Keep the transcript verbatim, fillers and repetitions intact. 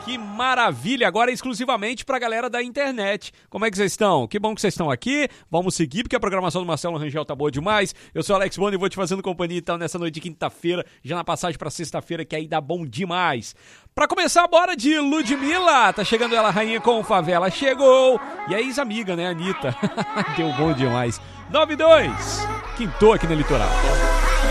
Que maravilha! Agora é exclusivamente pra galera da internet. Como é que vocês estão? Que bom que vocês estão aqui. Vamos seguir, porque a programação do Marcelo Rangel tá boa demais. Eu sou o Alex Boni e vou te fazendo companhia então nessa noite de quinta-feira, já na passagem pra sexta-feira, que aí dá bom demais. Pra começar, bora de Ludmilla. Tá chegando ela, rainha com favela. Chegou! E a ex-amiga, né, Anitta? Deu bom demais. nove dois. Quintou aqui no Litoral.